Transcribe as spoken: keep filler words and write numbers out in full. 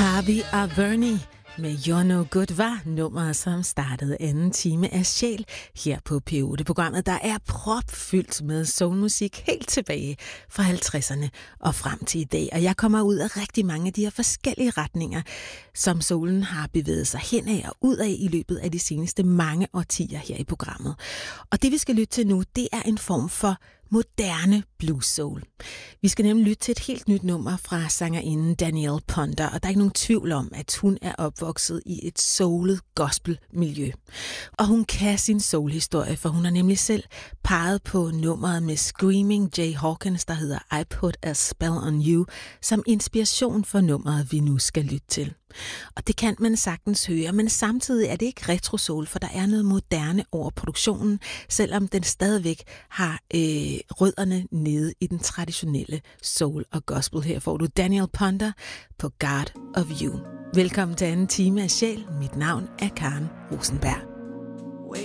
Harvey Averney med You're No Good var nummeret, som startede anden time af Sjæl her på P otte-programmet, der er propfyldt med soulmusik helt tilbage fra halvtredserne og frem til i dag. Og jeg kommer ud af rigtig mange af de her forskellige retninger, som soulen har bevæget sig henad og ud af i løbet af de seneste mange årtier her i programmet. Og det vi skal lytte til nu, det er en form for moderne blues soul. Vi skal nemlig lytte til et helt nyt nummer fra sangerinden Danielle Ponder, og der er ikke nogen tvivl om, at hun er opvokset i et soulet gospelmiljø. Og hun kan sin soulhistorie, for hun har nemlig selv peget på nummeret med Screaming Jay Hawkins, der hedder I Put a Spell on You, som inspiration for nummeret, vi nu skal lytte til. Og det kan man sagtens høre, men samtidig er det ikke retro-soul, for der er noget moderne over produktionen, selvom den stadigvæk har øh, rødderne nede i den traditionelle soul og gospel. Her får du Danielle Ponder på God of You. Velkommen til anden time af Sjæl. Mit navn er Karen Rosenberg.